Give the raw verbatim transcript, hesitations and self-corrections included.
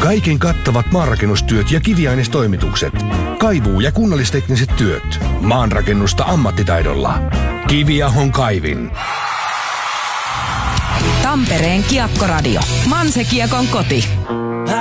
Kaiken kattavat maanrakennustyöt ja kiviainestoimitukset. Kaivuu- ja kunnallistekniset työt. Maanrakennusta ammattitaidolla. Kiviahon kaivin. Tampereen Kiekkoradio. Manse Kiekon koti.